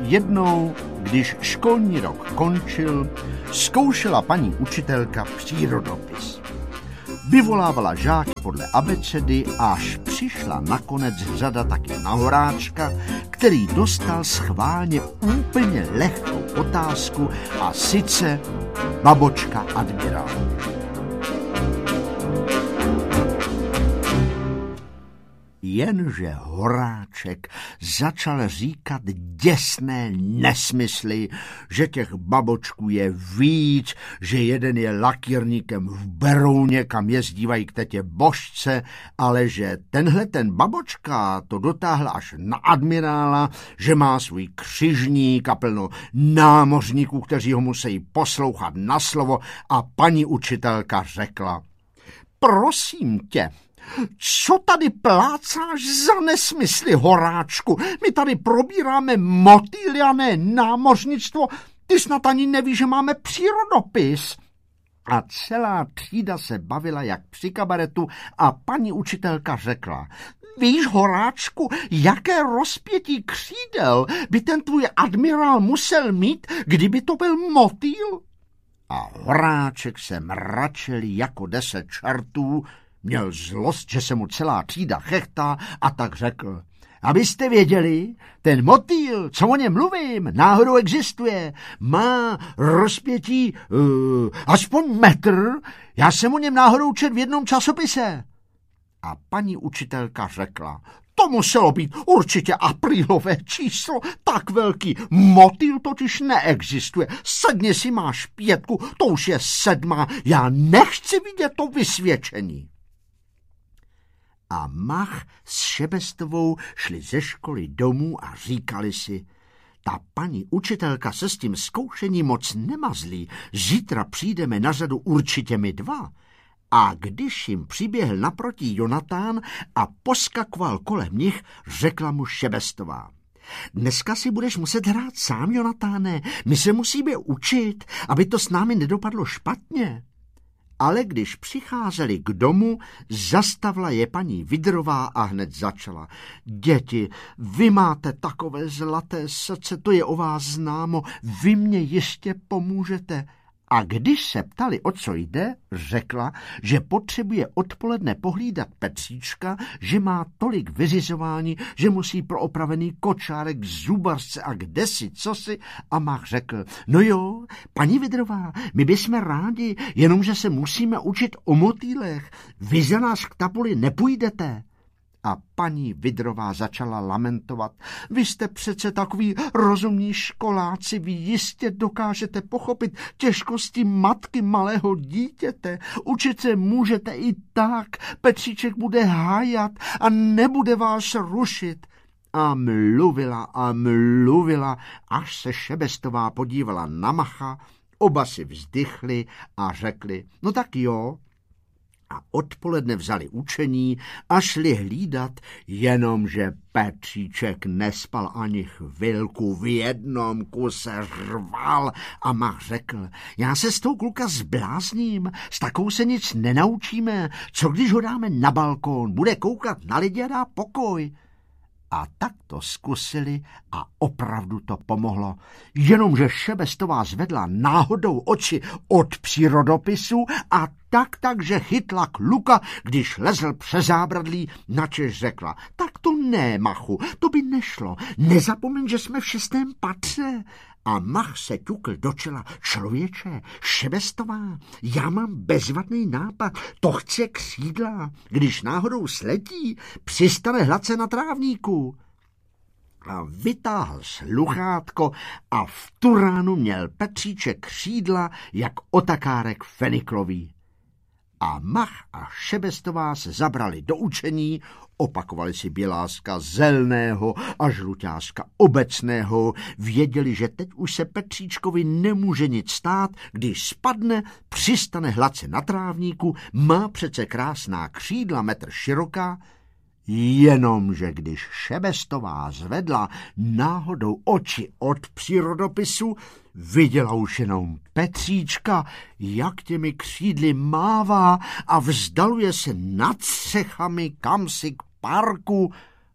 Jednou, když školní rok končil, zkoušela paní učitelka přírodopis. Vyvolávala žáky podle abecedy, až přišla nakonec řada taky na Horáčka, který dostal schválně úplně lehkou otázku, a sice babočka admirál. Jenže Horáček začal říkat děsné nesmysly, že těch babočků je víc, že jeden je lakírníkem v Berouně, kam jezdívají k tetě Božce, ale že tenhle ten babočka to dotáhl až na admirála, že má svůj křižník a plno námořníků, kteří ho musí poslouchat na slovo, a paní učitelka řekla: prosím tě, co tady plácáš za nesmysly, Horáčku? My tady probíráme motýly a ne námořnictvo. Ty snad ani nevíš, že máme přírodopis. A celá třída se bavila jak při kabaretu a paní učitelka řekla: víš, Horáčku, jaké rozpětí křídel by ten tvůj admirál musel mít, kdyby to byl motýl? A Horáček se mračil jako 10 čertů, měl zlost, že se mu celá třída chechtá, a tak řekl: abyste věděli, ten motýl, co o něm mluvím, náhodou existuje. Má rozpětí aspoň metr, já jsem o něm náhodou četl v jednom časopise. A paní učitelka řekla: to muselo být určitě aprílové číslo, tak velký motýl totiž neexistuje. Sedni si, máš 5, to už je 7, já nechci vidět to vysvědčení. A Mach s Šebestovou šli ze školy domů a říkali si: ta paní učitelka se s tím zkoušením moc nemazlí, zítra přijdeme na řadu určitě my 2. A když jim přiběhl naproti Jonatán a poskakoval kolem nich, řekla mu Šebestová: dneska si budeš muset hrát sám, Jonatáne, my se musíme učit, aby to s námi nedopadlo špatně. Ale když přicházeli k domu, zastavila je paní Vidrová a hned začala: děti, vy máte takové zlaté srdce, to je o vás známo, vy mě ještě pomůžete. A když se ptali, o co jde, řekla, že potřebuje odpoledne pohlídat Petříčka, že má tolik vyřizování, že musí pro opravený kočárek, zubařce a kdesi cosi, a Mach řekl: no jo, paní Vidrová, my bychom rádi, jenomže se musíme učit o motýlech. Vy za nás k tabuli nepůjdete. A paní Vidrová začala lamentovat: vy jste přece takový rozumní školáci, vy jistě dokážete pochopit těžkosti matky malého dítěte. Učit se můžete i tak, Petříček bude hájat a nebude vás rušit. A mluvila, až se Šebestová podívala na Macha, oba si vzdychli a řekli: no tak jo. A odpoledne vzali učení a šli hlídat, jenomže Petříček nespal ani chvilku, v jednom kuse řval, a Mach řekl: já se s tou kluka zblázním, s takou se nic nenaučíme, co když ho dáme na balkón, bude koukat na lidi a dá pokoj. A tak to zkusili a opravdu to pomohlo. Jenomže Šebestová zvedla náhodou oči od přírodopisu a takže chytla kluka, když lezl přes zábradlí, načež řekla: tak to ne, Machu, to by nešlo. Nezapomeň, že jsme v 6. patře. A Mach se ťukl do čela: člověče, Šebestová, já mám bezvadný nápad, to chce křídla. Když náhodou sletí, přistane hladce na trávníku. A vytáhl sluchátko a v tu ránu měl Petříček křídla jak otakárek feniklový. A Mach a Šebestová se zabrali do učení, opakovali si Běláska zelného a Žluťáska obecného, věděli, že teď už se Petříčkovi nemůže nic stát, když spadne, přistane hladce na trávníku, má přece krásná křídla, 1 metr široká, jenomže když Šebestová zvedla náhodou oči od přírodopisu, viděla už jenom Petříčka, jak těmi křídly mává a vzdaluje se nad střechami kamsi k parku,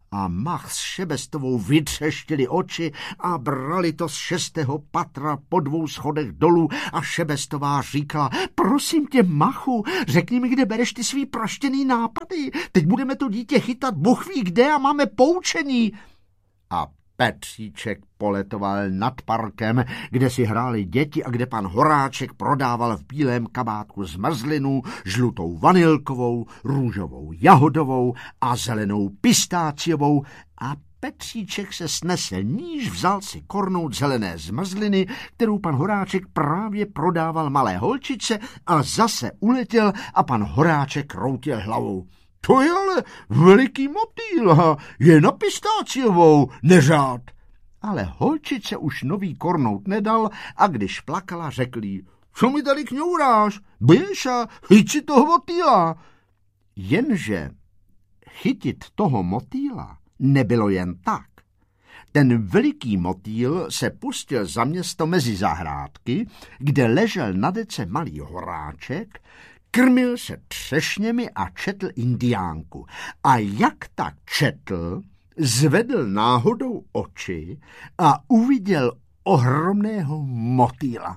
A Mach s Šebestovou vytřeštili oči a brali to z 6. patra po 2 schodech dolů a Šebestová říkala: prosím tě, Machu, řekni mi, kde bereš ty svý praštěný nápady. Teď budeme to dítě chytat Bůh ví kde a máme poučení. A Petříček poletoval nad parkem, kde si hráli děti a kde pan Horáček prodával v bílém kabátku zmrzlinu, žlutou vanilkovou, růžovou jahodovou a zelenou pistáciovou a Petříček se snesl níž, vzal si kornout zelené zmrzliny, kterou pan Horáček právě prodával malé holčičce a zase uletěl a pan Horáček kroutil hlavou. To je ale veliký motýl, je na pistáciovou, neřád. Ale holčice už nový kornout nedal a když plakala, řekl jí: co mi tady kňouráš? Běž a chyť si toho motýla. Jenže chytit toho motýla nebylo jen tak. Ten veliký motýl se pustil za město mezi zahrádky, kde ležel na dece malý Horáček, krmil se třešněmi a četl indiánku. A jak tak četl, zvedl náhodou oči a uviděl ohromného motýla.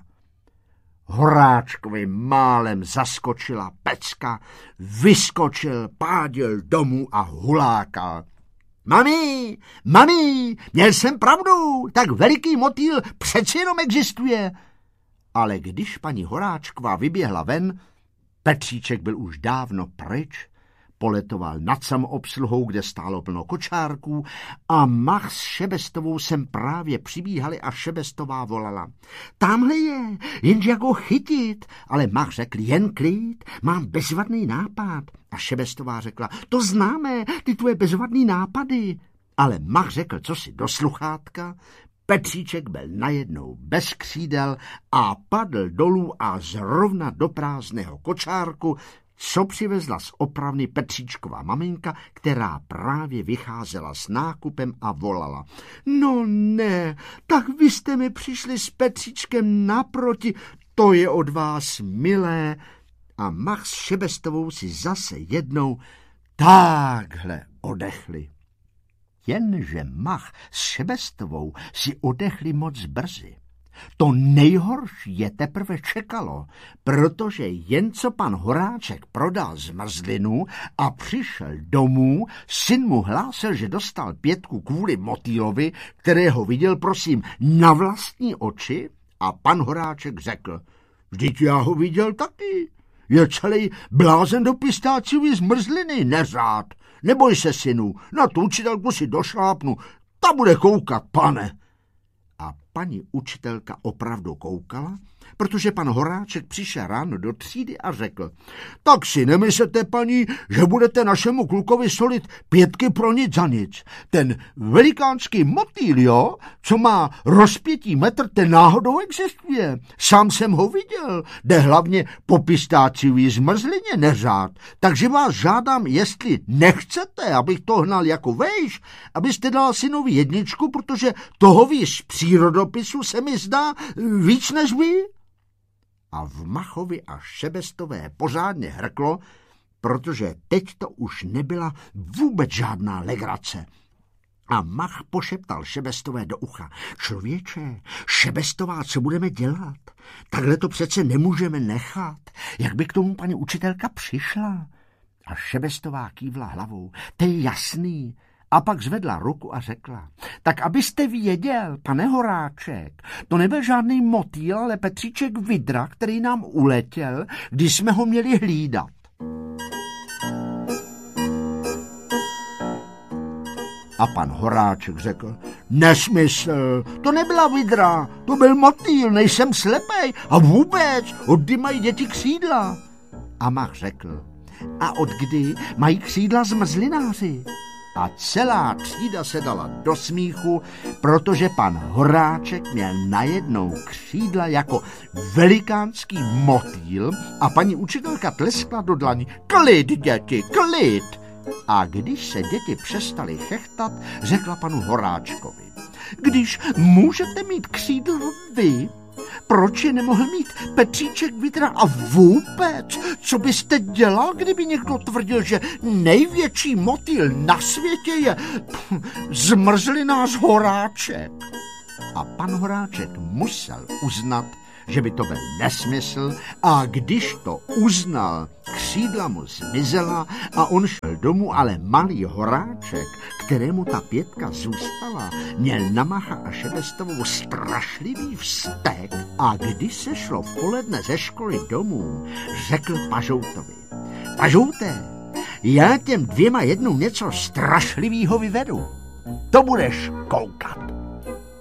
Horáčkovi málem zaskočila pecka, vyskočil, pádil domů a hulákal. Mami, měl jsem pravdu, tak veliký motýl přeci jenom existuje. Ale když paní Horáčková vyběhla ven, Petříček byl už dávno pryč, poletoval nad samoobsluhou, kde stálo plno kočárků a Mach s Šebestovou sem právě přibíhali a Šebestová volala: tamhle je, jenže jak ho chytit? Ale Mach řekl: jen klid, mám bezvadný nápad. A Šebestová řekla: to známe, ty tvoje bezvadný nápady. Ale Mach řekl cosi do sluchátka, Petříček byl najednou bez křídel a padl dolů a zrovna do prázdného kočárku, co přivezla z opravny Petříčková maminka, která právě vycházela s nákupem a volala: no ne, tak vy jste mi přišli s Petříčkem naproti, to je od vás milé. A Mach s Šebestovou si zase jednou takhle odechli. Jenže Mach s Šebestovou si odechli moc brzy. To nejhorší je teprve čekalo, protože jen co pan Horáček prodal zmrzlinu a přišel domů, syn mu hlásil, že dostal 5 kvůli motýlovi, kterého viděl, prosím, na vlastní oči, a pan Horáček řekl: vždyť já ho viděl taky. Je celý blázen do pistáciový zmrzliny, neřád. Neboj se, synu, na tu učitelku si došlápnu, ta bude koukat, pane. A paní učitelka opravdu koukala, protože pan Horáček přišel ráno do třídy a řekl: tak si nemyslete, paní, že budete našemu klukovi solit 5 pro nic za nic. Ten velikánský motýl, jo, co má rozpětí metr, ten náhodou existuje. Sám jsem ho viděl, jde hlavně po pistáciový zmrzlině, neřád. Takže vás žádám, jestli nechcete, abych to hnal jako vejš, abyste dal synovi 1, protože toho víc z přírodopisu se mi zdá víc než vy. A v Machovi a Šebestové pořádně hrklo, protože teď to už nebyla vůbec žádná legrace. A Mach pošeptal Šebestové do ucha: člověče, Šebestová, co budeme dělat? Takhle to přece nemůžeme nechat. Jak by k tomu paní učitelka přišla? A Šebestová kývla hlavou: to je jasný. A pak zvedla ruku a řekla: tak abyste věděl, pane Horáček, to nebyl žádný motýl, ale Petříček Vidra, který nám uletěl, když jsme ho měli hlídat. A pan Horáček řekl: nesmysl, to nebyla vidra, to byl motýl, nejsem slepej a vůbec, od kdy mají děti křídla? A Mach řekl: a od kdy mají křídla zmrzlináři? A celá třída se dala do smíchu, protože pan Horáček měl najednou křídla jako velikánský motýl a paní učitelka tleskla do dlaní: klid, děti, klid! A když se děti přestali chechtat, řekla panu Horáčkovi: když můžete mít křídla vy, Proč je nemohl mít Petříček Vydra? A vůbec, co byste dělal, kdyby někdo tvrdil, že největší motýl na světě je zmrzlinář Horáček? A pan Horáček musel uznat, že by to byl nesmysl, a když to uznal, křídla mu zmizela a on šel domů, ale malý Horáček, kterému ta pětka zůstala, měl na Macha a Šebestovou strašlivý vztek a když se šlo v poledne ze školy domů, řekl Pažoutovi: Pažouté, já těm dvěma jednou něco strašlivýho vyvedu. To budeš koukat.